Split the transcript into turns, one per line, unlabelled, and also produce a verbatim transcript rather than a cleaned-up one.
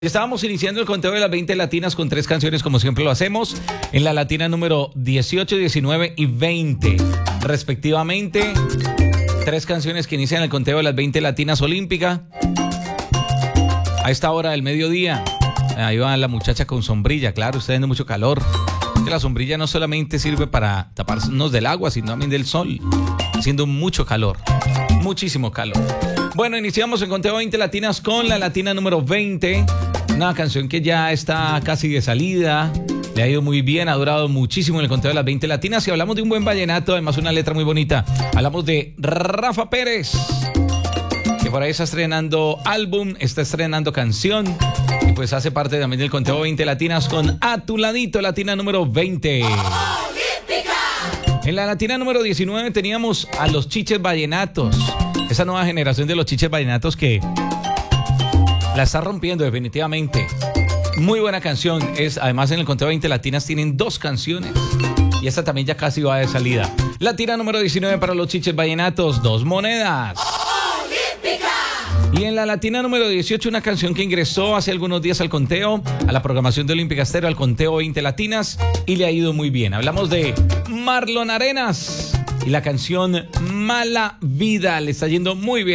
Estábamos iniciando el conteo de las veinte latinas con tres canciones, como siempre lo hacemos, en la latina número dieciocho, diecinueve y veinte, respectivamente. Tres canciones que inician el conteo de las veinte latinas olímpica. A esta hora del mediodía, ahí va la muchacha con sombrilla, claro, está haciendo mucho calor. Que la sombrilla no solamente sirve para taparnos del agua, sino también del sol. Haciendo mucho calor, muchísimo calor. Bueno, iniciamos el conteo veinte latinas con la latina número veinte. Una canción que ya está casi de salida. Le ha ido muy bien, ha durado muchísimo en el conteo de las veinte latinas. Y hablamos de un buen vallenato, además una letra muy bonita. Hablamos de Rafa Pérez, que por ahí está estrenando álbum, está estrenando canción. Y pues hace parte también del conteo veinte latinas con A Tu Ladito, latina número veinte. En la latina número diecinueve teníamos a los Chiches Vallenatos. Esa nueva generación de los Chiches Vallenatos que la está rompiendo definitivamente. Muy buena canción. Es, además en el conteo veinte latinas tienen dos canciones. Y esta también ya casi va de salida. Latina número diecinueve para los Chiches Vallenatos, Dos Monedas. Y en la latina número dieciocho, una canción que ingresó hace algunos días al conteo, a la programación de Olímpica Estéreo, al conteo veinte latinas, y le ha ido muy bien. Hablamos de Marlon Arenas y la canción Mala Vida. Le está yendo muy bien.